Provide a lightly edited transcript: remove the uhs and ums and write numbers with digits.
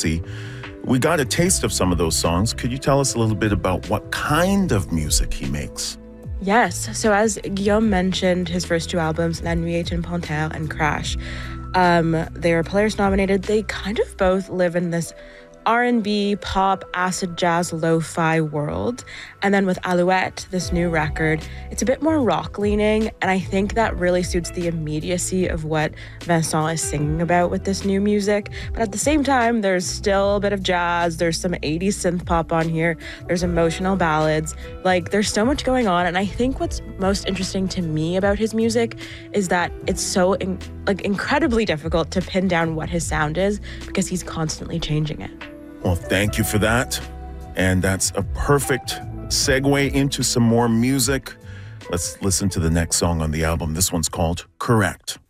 Galaxy. We got a taste of some of those songs. Could you tell us a little bit about what kind of music he makes? Yes. So as Guillaume mentioned, his first two albums, La Nuit est une panthère and Crash, they were Polaris nominated. They kind of both live in this R&B, pop, acid jazz, lo-fi world. And then with Alouette, this new record, it's a bit more rock-leaning, and I think that really suits the immediacy of what Vincent is singing about with this new music. But at the same time, there's still a bit of jazz, there's some 80s synth pop on here, there's emotional ballads. Like, there's so much going on, and I think what's most interesting to me about his music is that it's so incredibly difficult to pin down what his sound is because he's constantly changing it. Well, thank you for that. And that's a perfect segue into some more music. Let's listen to the next song on the album. This one's called Correct.